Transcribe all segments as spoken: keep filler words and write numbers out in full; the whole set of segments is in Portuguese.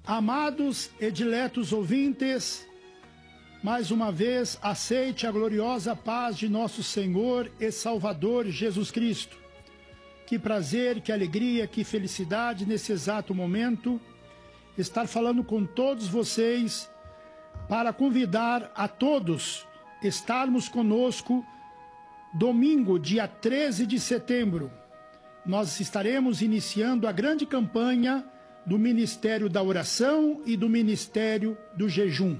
Amados e diletos ouvintes, mais uma vez aceite a gloriosa paz de nosso Senhor e Salvador Jesus Cristo. Que prazer, que alegria, que felicidade nesse exato momento estar falando com todos vocês para convidar a todos estarmos conosco domingo, dia treze de setembro. Nós estaremos iniciando a grande campanha do Ministério da Oração e do Ministério do Jejum.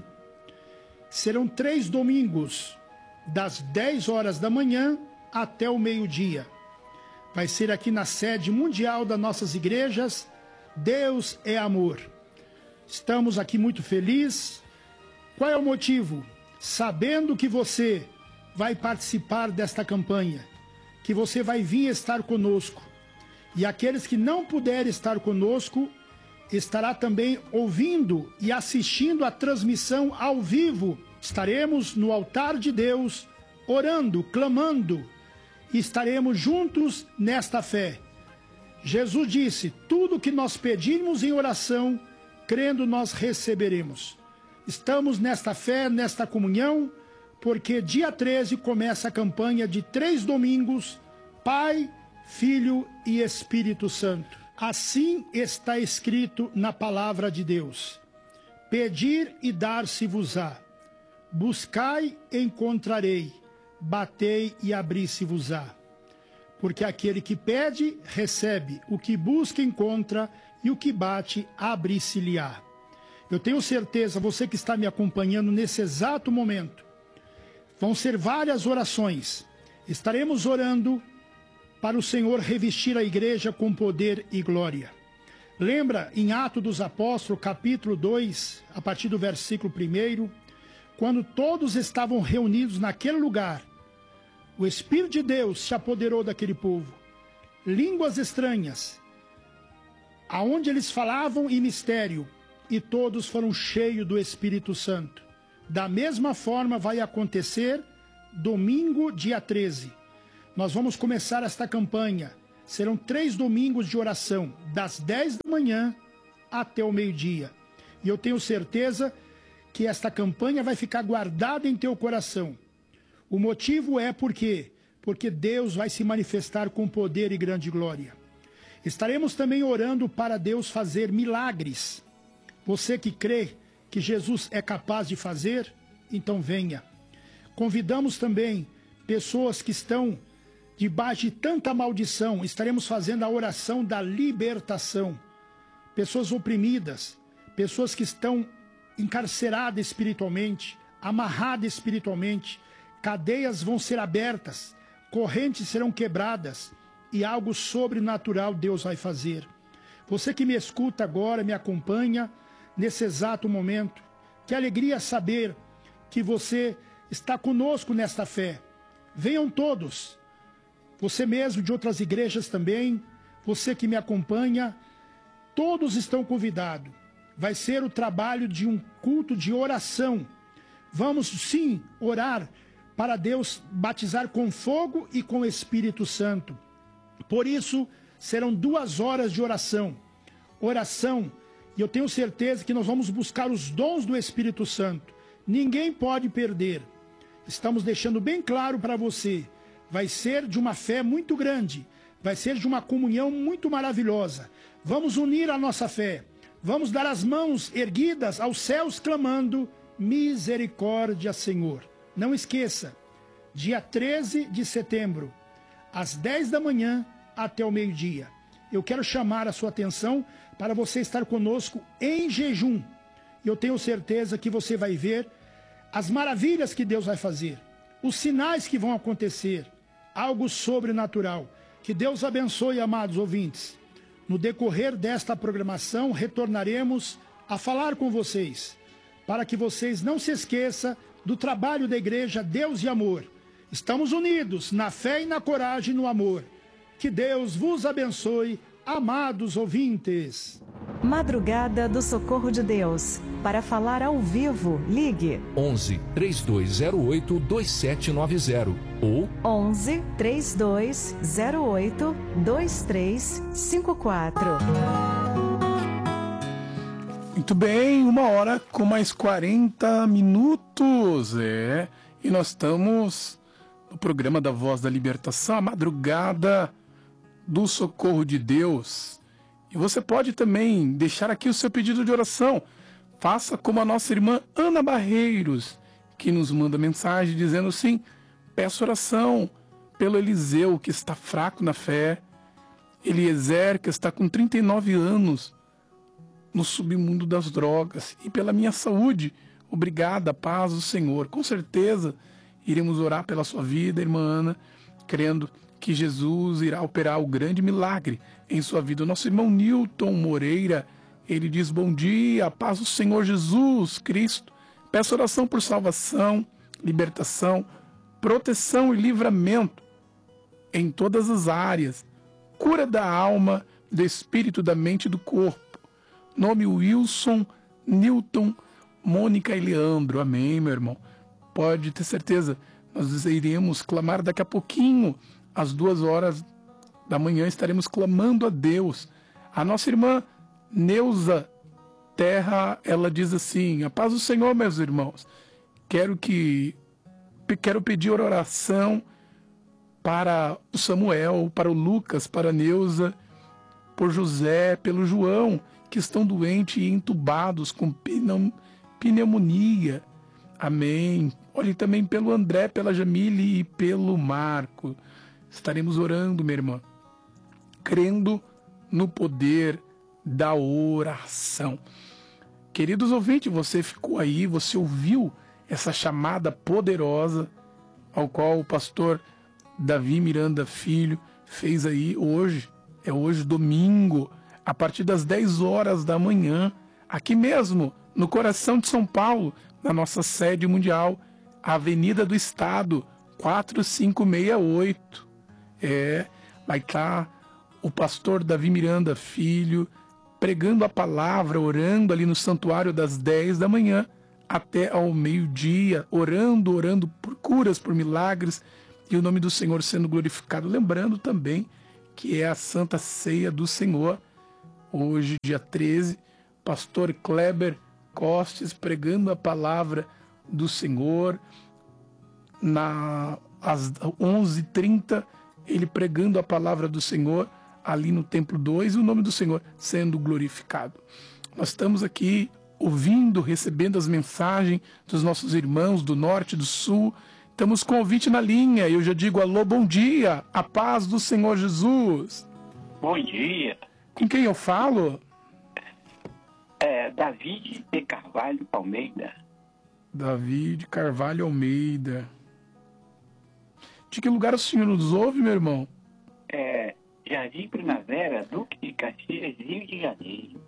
Serão três domingos, das dez horas da manhã até o meio-dia. Vai ser aqui na sede mundial das nossas igrejas, Deus é Amor. Estamos aqui muito felizes. Qual é o motivo? Sabendo que você vai participar desta campanha, que você vai vir estar conosco. E aqueles que não puderem estar conosco, estará também ouvindo e assistindo a transmissão ao vivo. Estaremos no altar de Deus, orando, clamando, e estaremos juntos nesta fé. Jesus disse, tudo que nós pedirmos em oração, crendo nós receberemos. Estamos nesta fé, nesta comunhão, porque dia treze começa a campanha de três domingos, Pai, Filho e Espírito Santo. Assim está escrito na palavra de Deus. Pedir e dar-se-vos-á. Buscai e encontrarei. Batei e abri-se-vos-á. Porque aquele que pede, recebe. O que busca, encontra. E o que bate, abre-se-lhe-á. Eu tenho certeza, você que está me acompanhando nesse exato momento, vão ser várias orações. Estaremos orando para o Senhor revestir a igreja com poder e glória. Lembra em Atos dos Apóstolos, capítulo dois, a partir do versículo primeiro, quando todos estavam reunidos naquele lugar, o Espírito de Deus se apoderou daquele povo. Línguas estranhas, aonde eles falavam em mistério, e todos foram cheios do Espírito Santo. Da mesma forma vai acontecer domingo, dia treze. Nós vamos começar esta campanha. Serão três domingos de oração, das dez da manhã até o meio-dia. E eu tenho certeza que esta campanha vai ficar guardada em teu coração. O motivo é porque, porque Deus vai se manifestar com poder e grande glória. Estaremos também orando para Deus fazer milagres. Você que crê que Jesus é capaz de fazer, então venha. Convidamos também pessoas que estão debaixo de tanta maldição, estaremos fazendo a oração da libertação. Pessoas oprimidas, pessoas que estão encarceradas espiritualmente, amarradas espiritualmente, cadeias vão ser abertas, correntes serão quebradas e algo sobrenatural Deus vai fazer. Você que me escuta agora, me acompanha nesse exato momento, que alegria saber que você está conosco nesta fé. Venham todos. Você mesmo de outras igrejas também, você que me acompanha, todos estão convidados. Vai ser o trabalho de um culto de oração. Vamos sim orar para Deus batizar com fogo e com Espírito Santo. Por isso, serão duas horas de oração. Oração, e eu tenho certeza que nós vamos buscar os dons do Espírito Santo. Ninguém pode perder. Estamos deixando bem claro para você. Vai ser de uma fé muito grande, vai ser de uma comunhão muito maravilhosa. Vamos unir a nossa fé, vamos dar as mãos erguidas aos céus clamando, misericórdia, Senhor. Não esqueça, dia treze de setembro, às dez da manhã até o meio-dia. Eu quero chamar a sua atenção para você estar conosco em jejum. E eu tenho certeza que você vai ver as maravilhas que Deus vai fazer, os sinais que vão acontecer, algo sobrenatural. Que Deus abençoe, amados ouvintes. No decorrer desta programação, retornaremos a falar com vocês, para que vocês não se esqueçam do trabalho da igreja Deus e Amor. Estamos unidos na fé e na coragem e no amor. Que Deus vos abençoe, amados ouvintes. Madrugada do Socorro de Deus. Para falar ao vivo, ligue onze, três dois zero oito, dois sete nove zero ou onze, três dois zero oito, dois três cinco quatro. Muito bem, uma hora com mais quarenta minutos, é. E nós estamos no programa da Voz da Libertação, a madrugada do Socorro de Deus. E você pode também deixar aqui o seu pedido de oração. Faça como a nossa irmã Ana Barreiros, que nos manda mensagem dizendo assim: peço oração pelo Eliseu, que está fraco na fé, Eliezer, que está com trinta e nove anos, no submundo das drogas, e pela minha saúde. Obrigada, paz do Senhor. Com certeza iremos orar pela sua vida, irmã Ana, crendo que Jesus irá operar o grande milagre em sua vida. O nosso irmão Newton Moreira, ele diz: bom dia, paz do Senhor Jesus Cristo. Peço oração por salvação, libertação, proteção e livramento em todas as áreas, cura da alma, do espírito, da mente e do corpo. Nome Wilson, Newton, Mônica e Leandro. Amém, meu irmão. Pode ter certeza, nós iremos clamar daqui a pouquinho, às duas horas da manhã, estaremos clamando a Deus. A nossa irmã Neuza Terra, ela diz assim: a paz do Senhor, meus irmãos. Quero que quero pedir oração para o Samuel, para o Lucas, para a Neuza, por José, pelo João, que estão doentes e entubados com pneumonia. Amém. Olhe também pelo André, pela Jamile e pelo Marco. Estaremos orando, minha irmã, crendo no poder da oração. Queridos ouvintes, você ficou aí, você ouviu essa chamada poderosa ao qual o pastor Davi Miranda Filho fez aí hoje. É hoje, domingo, a partir das dez horas da manhã, aqui mesmo, no coração de São Paulo, na nossa sede mundial, Avenida do Estado, quatro cinco seis oito. É, vai estar o pastor Davi Miranda Filho pregando a palavra, orando ali no santuário das dez da manhã até ao meio-dia, orando, orando por curas, por milagres, e o nome do Senhor sendo glorificado. Lembrando também que é a Santa Ceia do Senhor. Hoje, dia treze, pastor Kleber Costes pregando a palavra do Senhor. Na, às onze e trinta, ele pregando a palavra do Senhor ali no Templo dois, e o nome do Senhor sendo glorificado. Nós estamos aqui ouvindo, recebendo as mensagens dos nossos irmãos do norte e do sul. Estamos com o ouvinte na linha, eu já digo alô, bom dia, a paz do Senhor Jesus. Bom dia. Com quem eu falo? É, David de Carvalho Almeida. David Carvalho Almeida. De que lugar o senhor nos ouve, meu irmão? É, Jardim Primavera, Duque de Caxias, Rio de Janeiro.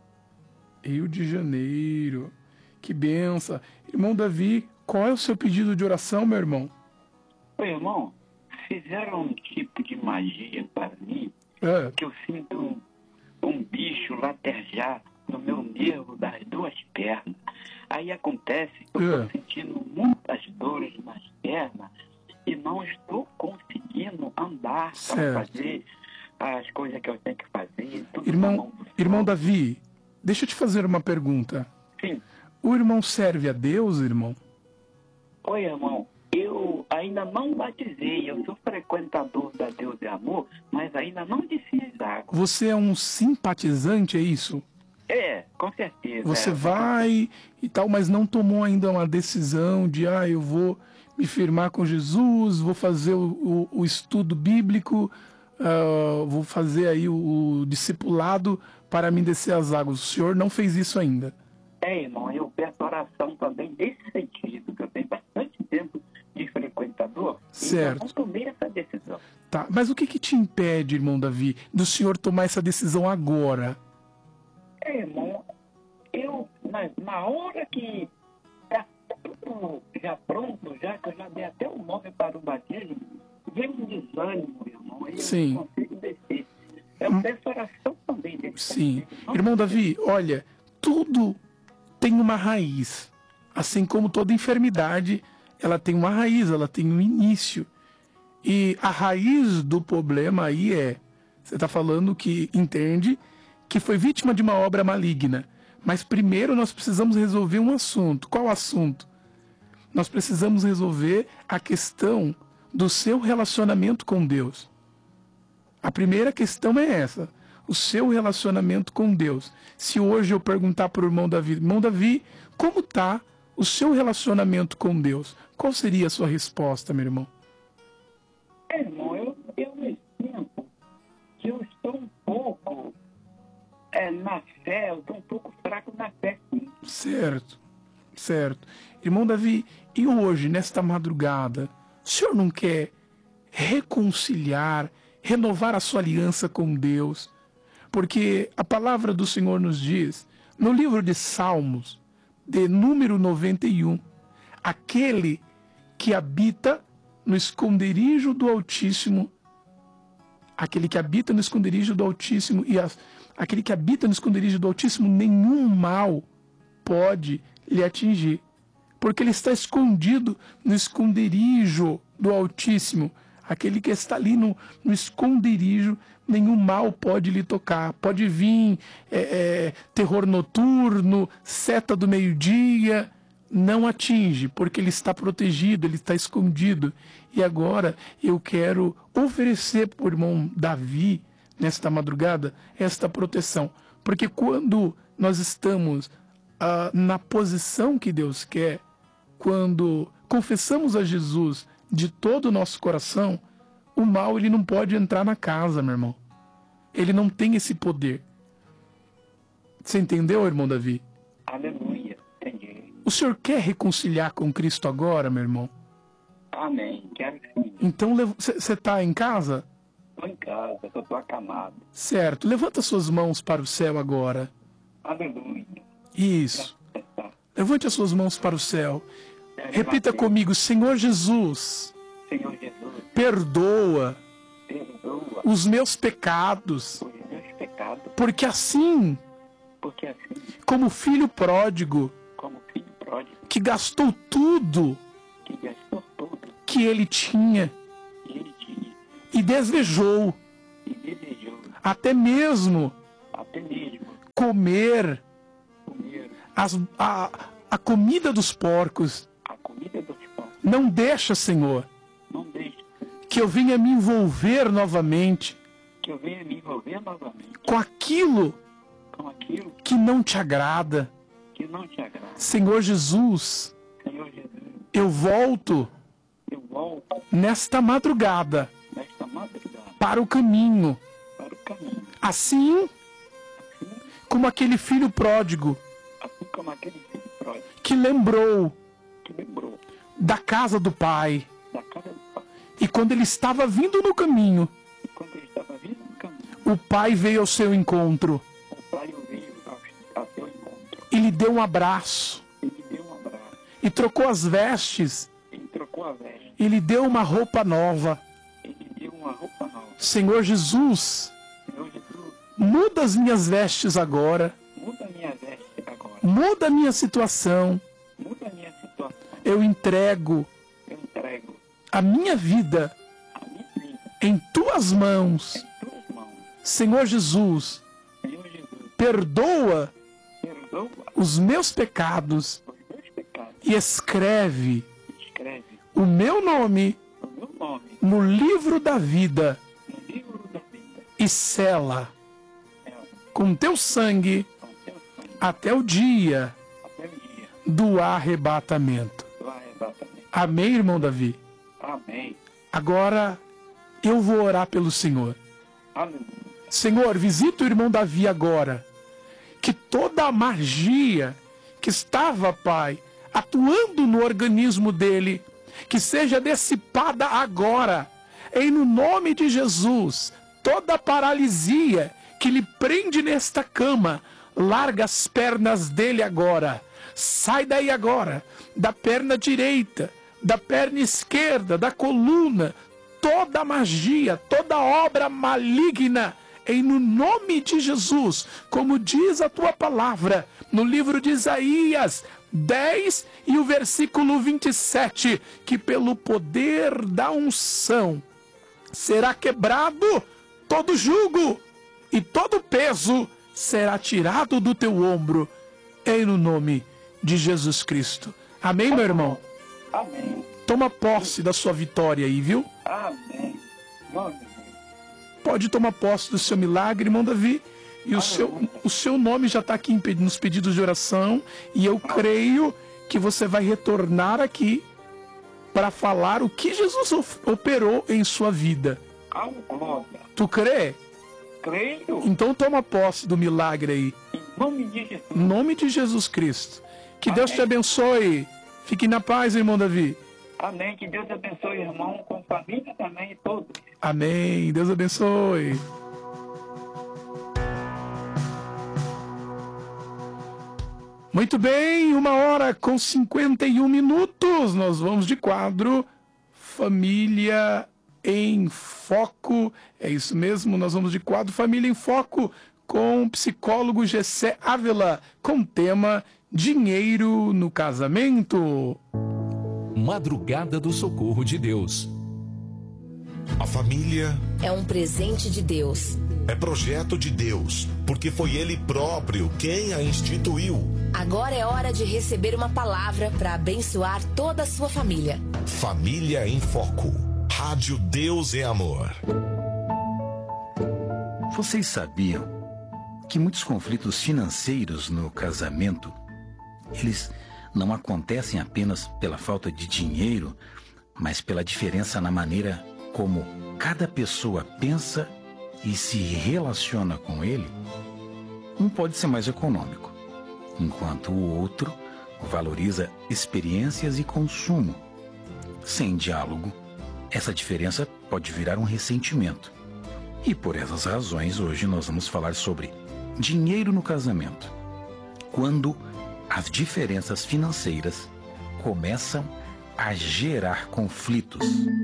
Rio de Janeiro. Que benção. Irmão Davi, qual é o seu pedido de oração, meu irmão? Oi, irmão. Fizeram um tipo de magia para mim, É. que eu sinto um, um bicho latejar no meu nervo das duas pernas. Aí acontece que eu estou É. sentindo muitas dores nas pernas e não estou conseguindo andar Certo. para fazer as coisas que eu tenho que fazer. Tudo na Irmão, mão do Senhor. irmão Davi, deixa eu te fazer uma pergunta. Sim. O irmão serve a Deus, irmão? Oi, irmão. Eu ainda não batizei. Eu sou frequentador da Deus e Amor, mas ainda não desci as águas. Você é um simpatizante, é isso? É, com certeza. Você é. vai e tal, mas não tomou ainda uma decisão de, ah, eu vou me firmar com Jesus, vou fazer o, o, o estudo bíblico, uh, vou fazer aí o, o discipulado para me descer as águas. O senhor não fez isso ainda? É, irmão, eu peço oração também nesse sentido, que eu tenho bastante tempo de frequentador. Certo. E eu não tomei essa decisão. Tá, mas o que que te impede, irmão Davi, do senhor tomar essa decisão agora? É, irmão, eu, na, na hora que tá tudo já pronto, já que eu já dei até o nome para o batismo, vem um desânimo, irmão, aí eu Sim. não consigo descer. Eu peço oração também nesse Sim. sentido. Não Irmão Davi, olha, tudo tem uma raiz. Assim como toda enfermidade, ela tem uma raiz, ela tem um início. E a raiz do problema aí é, você está falando que entende que foi vítima de uma obra maligna. Mas primeiro nós precisamos resolver um assunto. Qual assunto? Nós precisamos resolver a questão do seu relacionamento com Deus. A primeira questão é essa, o seu relacionamento com Deus. Se hoje eu perguntar para o irmão Davi, irmão Davi, como está o seu relacionamento com Deus? Qual seria a sua resposta, meu irmão? É, irmão, eu, eu me sinto que eu estou um pouco é, na fé, eu estou um pouco fraco na fé, sim. Certo, certo. Irmão Davi, e hoje, nesta madrugada, o senhor não quer reconciliar, renovar a sua aliança com Deus? Porque a palavra do Senhor nos diz, no livro de Salmos, de número noventa e um, aquele que habita no esconderijo do Altíssimo, aquele que habita no esconderijo do Altíssimo, e as, aquele que habita no esconderijo do Altíssimo, nenhum mal pode lhe atingir, porque ele está escondido no esconderijo do Altíssimo. Aquele que está ali no, no esconderijo, nenhum mal pode lhe tocar. Pode vir é, é, terror noturno, seta do meio-dia, não atinge, porque ele está protegido, ele está escondido. E agora eu quero oferecer para o irmão Davi, nesta madrugada, esta proteção. Porque quando nós estamos ah, na posição que Deus quer, quando confessamos a Jesus de todo o nosso coração, o mal ele não pode entrar na casa, meu irmão. Ele não tem esse poder. Você entendeu, irmão Davi? Aleluia, entendi. O senhor quer reconciliar com Cristo agora, meu irmão? Amém, quero sim. Então, você está em casa? Estou em casa, eu estou acamado. Certo, levanta suas mãos para o céu agora. Aleluia. Isso. Levante as suas mãos para o céu. Repita comigo, Senhor Jesus, Senhor Jesus, perdoa, perdoa os meus pecados, os meus pecados, porque assim, porque assim, como filho pródigo, como filho pródigo, que gastou tudo que gastou tudo que ele tinha que ele tinha e desejou e desejou, até mesmo até mesmo comer comer as, a, a comida dos porcos. a comida dos pães. Não deixa, Senhor, Não deixe que eu venha me envolver novamente que eu venha me envolver novamente com aquilo com aquilo que não te agrada. que não te agrada. Senhor Jesus, Senhor Jesus, eu volto eu volto nesta madrugada nesta madrugada para o caminho, para o caminho, assim assim, como aquele filho pródigo assim como aquele filho pródigo que lembrou que lembrou da casa do pai. da casa do pai. E quando ele estava vindo no caminho, E quando ele estava vindo no caminho, o pai veio ao seu encontro o pai o veio ao, ao seu encontro. e lhe deu um abraço, Ele deu um abraço, e trocou as vestes, ele trocou a veste, e lhe deu uma roupa nova. ele deu uma roupa nova. Senhor Jesus, Senhor Jesus, muda as minhas vestes agora, muda a minha veste agora, muda a minha situação. muda a minha situação. Eu entrego Eu entrego a minha vida a minha vida em tuas mãos. em tuas mãos. Senhor Jesus, Senhor Jesus, perdoa perdoa os meus pecados os meus pecados. e escreve Escreve o meu nome o meu nome no livro da vida no livro da vida. e sela Céu, com teu sangue com teu sangue, até o dia até o dia do arrebatamento. do arrebatamento. Amém, irmão Davi? Amém. Agora eu vou orar pelo Senhor. Aleluia. Senhor, visita o irmão Davi agora. Que toda a magia que estava, Pai, atuando no organismo dele, que seja dissipada agora. Em no nome de Jesus, toda a paralisia que lhe prende nesta cama, larga as pernas dele agora. Sai daí agora, da perna direita, da perna esquerda, da coluna, toda magia, toda obra maligna, em no nome de Jesus, como diz a tua palavra, no livro de Isaías dez e o versículo vinte e sete, que pelo poder da unção será quebrado todo jugo e todo peso será tirado do teu ombro. em no nome de Jesus Cristo. Amém, meu irmão? Amém. Toma posse da sua vitória aí, viu? Amém. Glória a Deus. Pode tomar posse do seu milagre, irmão Davi. E o seu, o seu nome já está aqui em, nos pedidos de oração. E eu creio que você vai retornar aqui para falar o que Jesus operou em sua vida. Ah, glória. Tu crê? Creio. Então toma posse do milagre aí. Em nome de Jesus. Em nome de Jesus Cristo. Que Amém. Deus te abençoe. Fique na paz, irmão Davi. Amém. Que Deus abençoe, irmão, com família também e todos. Amém. Deus abençoe. Muito bem, uma hora com cinquenta e um minutos. Nós vamos de quadro Família em Foco. É isso mesmo, nós vamos de quadro Família em Foco com o psicólogo Gessé Ávila, com o tema Dinheiro no Casamento. Madrugada do Socorro de Deus. A família é um presente de Deus. É projeto de Deus, porque foi Ele próprio quem a instituiu. Agora é hora de receber uma palavra para abençoar toda a sua família. Família em Foco. Rádio Deus é Amor. Vocês sabiam que muitos conflitos financeiros no casamento, eles não acontecem apenas pela falta de dinheiro, mas pela diferença na maneira como cada pessoa pensa e se relaciona com ele? Um pode ser mais econômico, enquanto o outro valoriza experiências e consumo. Sem diálogo, essa diferença pode virar um ressentimento. E por essas razões, hoje nós vamos falar sobre dinheiro no casamento. Quando as diferenças financeiras começam a gerar conflitos.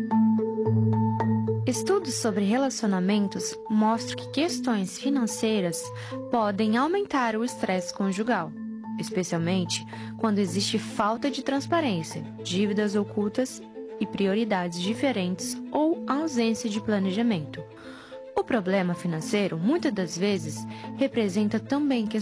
Estudos sobre relacionamentos mostram que questões financeiras podem aumentar o estresse conjugal, especialmente quando existe falta de transparência, dívidas ocultas e prioridades diferentes ou ausência de planejamento. O problema financeiro, muitas das vezes, representa também questões